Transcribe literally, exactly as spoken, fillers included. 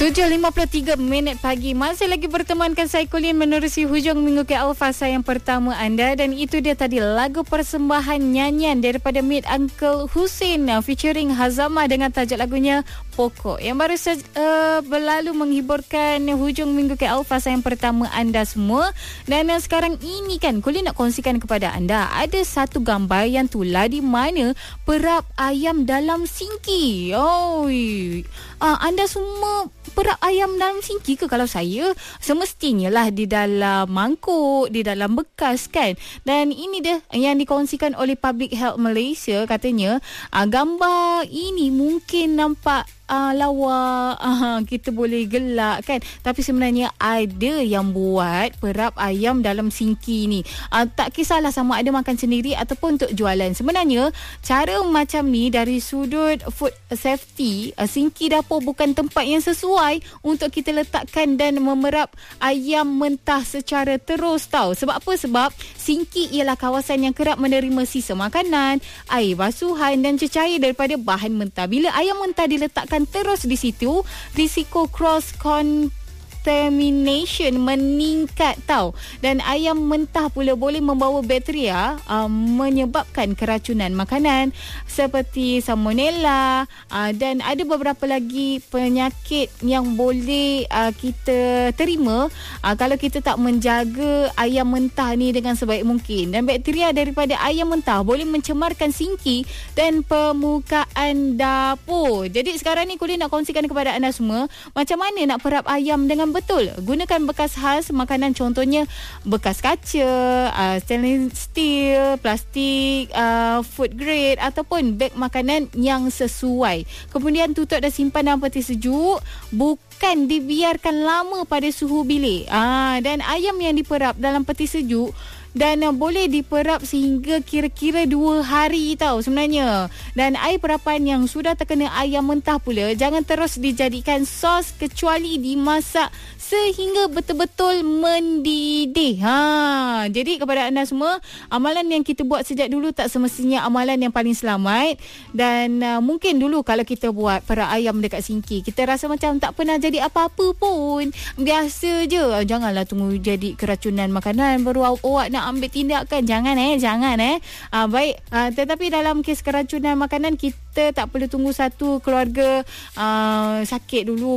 tujuh lima puluh tiga minit pagi. Masih lagi bertemankan saya Colin menerusi hujung minggu ke Al-Fasa yang pertama anda. Dan itu dia tadi lagu persembahan nyanyian daripada Meet Uncle Hussein featuring Hazama dengan tajuk lagunya Pokok, yang baru saja uh, berlalu menghiburkan hujung minggu ke Al-Fasa yang pertama anda semua. Dan uh, sekarang ini kan Colin nak kongsikan kepada anda ada satu gambar yang tular di mana perap ayam dalam sinki. Oh, uh, anda semua perap ayam dalam sinki ke? Kalau saya, semestinya lah di dalam mangkuk, di dalam bekas kan. Dan ini dia yang dikongsikan oleh Public Health Malaysia. Katanya uh, gambar ini mungkin nampak Uh, lawa, uh, kita boleh gelak kan, tapi sebenarnya ada yang buat perap ayam dalam sinki ni. Uh, tak kisahlah sama ada makan sendiri ataupun untuk jualan. Sebenarnya cara macam ni dari sudut food safety, uh, sinki dapur bukan tempat yang sesuai untuk kita letakkan dan memerap ayam mentah secara terus tau. Sebab apa? Sebab sinki ialah kawasan yang kerap menerima sisa makanan, air basuhan dan cecair daripada bahan mentah. Bila ayam mentah diletakkan terus di situ, risiko cross contamination meningkat tau. Dan ayam mentah pula boleh membawa bakteria uh, menyebabkan keracunan makanan seperti salmonella uh, dan ada beberapa lagi penyakit yang boleh uh, kita terima uh, kalau kita tak menjaga ayam mentah ni dengan sebaik mungkin. Dan bakteria daripada ayam mentah boleh mencemarkan sinki dan permukaan dapur. Jadi sekarang ni Colin nak kongsikan kepada anda semua macam mana nak perap ayam dengan betul. Gunakan bekas khas makanan, contohnya bekas kaca, uh, stainless steel, plastik, uh, food grade ataupun beg makanan yang sesuai. Kemudian tutup dan simpan dalam peti sejuk, bukan dibiarkan lama pada suhu bilik. Ah, dan ayam yang diperap dalam peti sejuk dan uh, boleh diperap sehingga kira-kira dua hari tau sebenarnya. Dan air perapan yang sudah terkena ayam mentah pula jangan terus dijadikan sos kecuali dimasak sehingga betul-betul mendidih. Ha, jadi kepada anda semua, amalan yang kita buat sejak dulu tak semestinya amalan yang paling selamat. Dan uh, mungkin dulu kalau kita buat perap ayam dekat sinki, kita rasa macam tak pernah jadi apa-apa pun, biasa je. Janganlah tunggu jadi keracunan makanan baru awak nak ambil tindakan. Jangan eh, jangan eh. Uh, baik, uh, tetapi dalam kes keracunan makanan, kita tak perlu tunggu satu keluarga uh, sakit dulu